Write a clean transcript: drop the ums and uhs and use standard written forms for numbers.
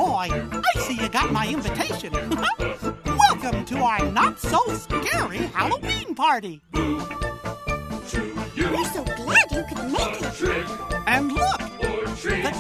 boy, I see you got my invitation. Welcome to our not-so-scary Halloween party. We're so glad you could make it. And look, the